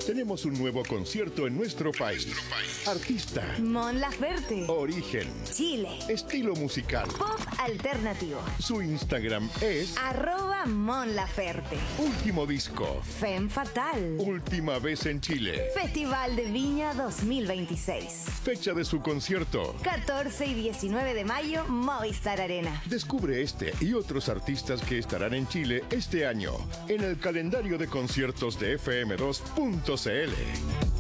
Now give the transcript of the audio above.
Tenemos un nuevo concierto en nuestro país. Artista. Mon Laferte. Origen. Chile. Estilo musical. Pop alternativo. Su Instagram es @Mon Laferte. Último disco. Femme Fatal. Última vez en Chile. Festival de Viña 2026. Fecha de su concierto. 14 y 19 de mayo, Movistar Arena. Descubre este y otros artistas que estarán en Chile este año en el calendario de conciertos de fm2.cl.